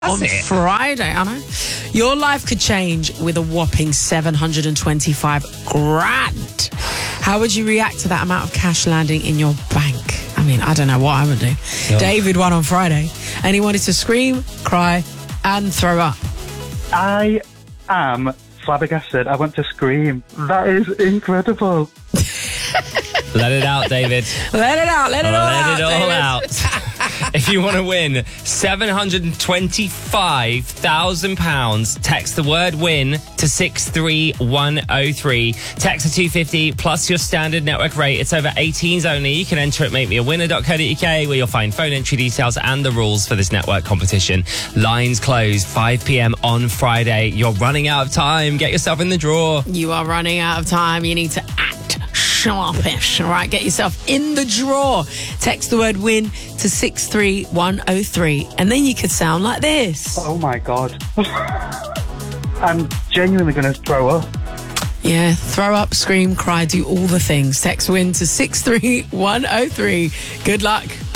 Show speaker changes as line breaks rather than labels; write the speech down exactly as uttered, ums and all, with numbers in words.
That's
on
it.
Friday. I know. Your life could change with a whopping seven hundred twenty-five grand. How would you react to that amount of cash landing in your bank? I mean, I don't know what I would do.
Yeah.
David won on Friday, and he wanted to scream, cry, and throw up.
I am flabbergasted. I want to scream. That is incredible.
Let it out, David.
Let it out. Let it all out.
Let it all
David.
out. If you want to win seven hundred twenty-five thousand pounds, text the word win to six three one oh three. Text to two fifty plus your standard network rate. It's over eighteens only. You can enter at make me a winner dot co dot uk, where you'll find phone entry details and the rules for this network competition. Lines close five p.m. on Friday. You're running out of time. Get yourself in the draw.
You are running out of time. You need to act sharpish. All right, get yourself in the draw. Text the word win to six three one oh three, and then you could sound like this.
Oh my God. I'm genuinely going to throw up.
Yeah, throw up, scream, cry, do all the things. Text win to six three one oh three. Good luck.